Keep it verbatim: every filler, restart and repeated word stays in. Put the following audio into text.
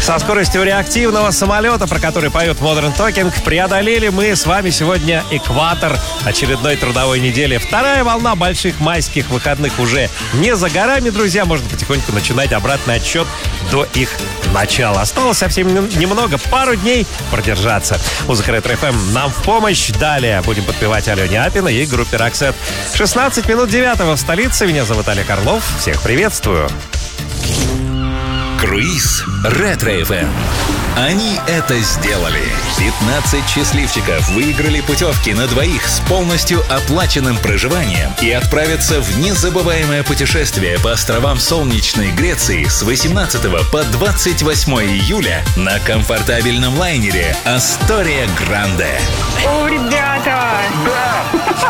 Со скоростью реактивного самолета, про который поет Modern Talking, преодолели мы с вами сегодня экватор очередной трудовой недели. Вторая волна больших майских выходных уже не за горами, друзья. Можно потихоньку начинать обратный отсчет до их начала. Осталось совсем немного, пару дней продержаться. Музыка Ретро эф эм нам в помощь. Далее будем подпевать Алене Апиной и группе Roxette. шестнадцать минут девятого в столице. Меня зовут Олег Орлов. Всех приветствую. Круиз Ретро эф эм. Они это сделали. пятнадцать счастливчиков выиграли путевки на двоих с полностью оплаченным проживанием и отправятся в незабываемое путешествие по островам солнечной Греции с восемнадцатого по двадцать восьмое июля на комфортабельном лайнере Астория Гранде. О, ребята!